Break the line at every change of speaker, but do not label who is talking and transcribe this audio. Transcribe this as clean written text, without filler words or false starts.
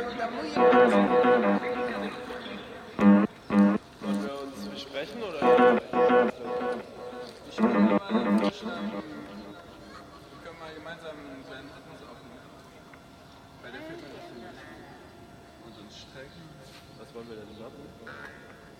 Wollen wir uns besprechen oder?
Ich würde mal vorschlagen, wir können mal gemeinsam einen kleinen Rhythmus aufnehmen. Weil der fehlt mir noch für mich. Und uns strecken.
Was wollen wir denn machen?